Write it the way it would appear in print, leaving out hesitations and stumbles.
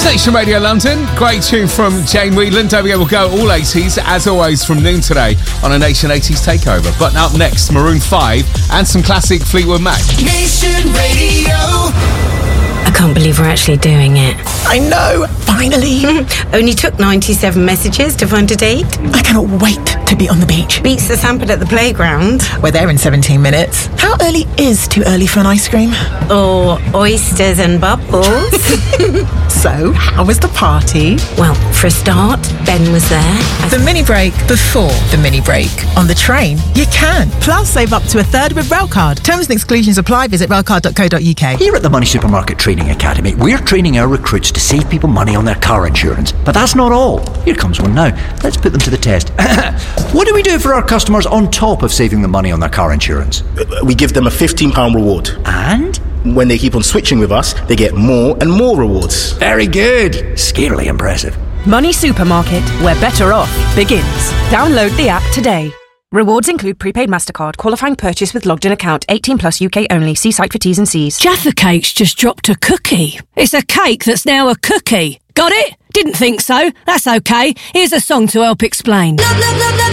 Nation Radio London, great tune from Jane Whelan. Don't forget, we'll go all 80s, as always, from noon today on a Nation 80s Takeover. But up next, Maroon 5 and some classic Fleetwood Mac. Nation Radio. I can't believe we're actually doing it. I know, finally. Only took 97 messages to find a date. I cannot wait to be on the beach. Beats the sample at the playground. We're there in 17 minutes. How early is too early for an ice cream? Or oysters and bubbles. So, how was the party? Well, for a start, Ben was there. The mini break before the mini break. On the train, you can. Plus, save up to a third with Railcard. Terms and exclusions apply. Visit railcard.co.uk. Here at the Money Supermarket Training Academy, we're training our recruits to save people money on their car insurance. But that's not all. Here comes one now. Let's put them to the test. What do we do for our customers on top of saving them money on their car insurance? We give them a £15 reward. And? When they keep on switching with us, they get more and more rewards. Very good. Scarily impressive. Money Supermarket, where better off begins. Download the app today. Rewards include prepaid MasterCard, qualifying purchase with logged-in account, 18 plus UK only. See site for T's and C's. Jaffa Cake's just dropped a cookie. It's a cake that's now a cookie. Got it? Didn't think so. That's okay. Here's a song to help explain. Love, love, love, love.